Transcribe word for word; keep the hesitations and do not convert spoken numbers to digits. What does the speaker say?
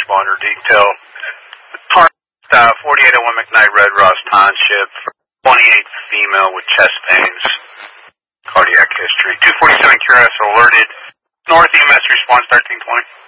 responder detail. Uh, forty-eight oh one McKnight, Red Ross Township, twenty-eight female with chest pains, cardiac history. two forty-seven Q R S alerted. North E M S response thirteen twenty.